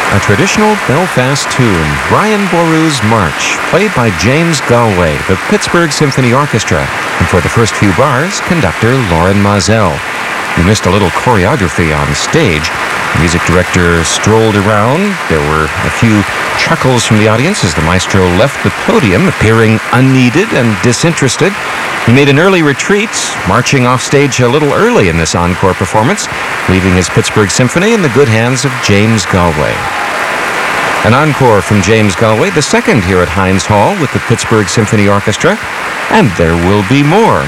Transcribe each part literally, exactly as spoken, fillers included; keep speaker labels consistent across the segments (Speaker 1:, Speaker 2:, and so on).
Speaker 1: A traditional Belfast tune, Brian Boru's March, played by James Galway, the Pittsburgh Symphony Orchestra, and for the first few bars, conductor Lauren Moselle. You missed a little choreography on stage. The music director strolled around. There were a few chuckles from the audience as the maestro left the podium, appearing unneeded and disinterested. He made an early retreat, marching off stage a little early in this encore performance, leaving his Pittsburgh Symphony in the good hands of James Galway. An encore from James Galway, the second here at Heinz Hall with the Pittsburgh Symphony Orchestra, and there will be more.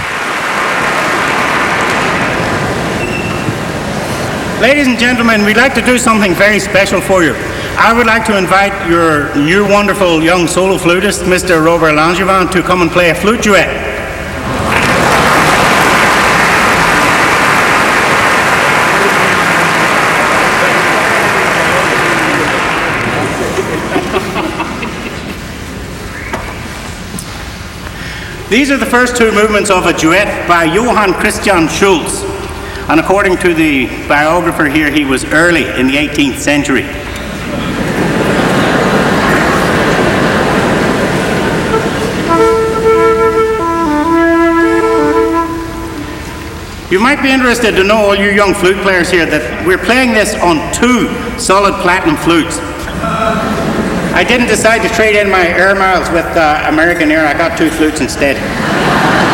Speaker 2: Ladies and gentlemen, we'd like to do something very special for you. I would like to invite your new wonderful young solo flutist, Mister Robert Langevin, to come and play a flute duet. These are the first two movements of a duet by Johann Christian Schulz. And according to the biographer here, he was early in the eighteenth century. You might be interested to know, all you young flute players here, that we're playing this on two solid platinum flutes. I didn't decide to trade in my air miles with uh, American Air. I got two flutes instead.